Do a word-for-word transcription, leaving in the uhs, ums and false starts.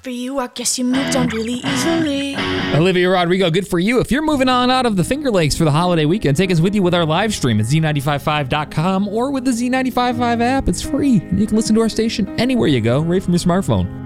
for you. I guess you moved on really easily. Olivia Rodrigo, good for you. If you're moving on out of the Finger Lakes for the holiday weekend, take us with you with our live stream at Z nine five five dot com or with the Z nine five five app. It's free. You can listen to our station anywhere you go, right from your smartphone.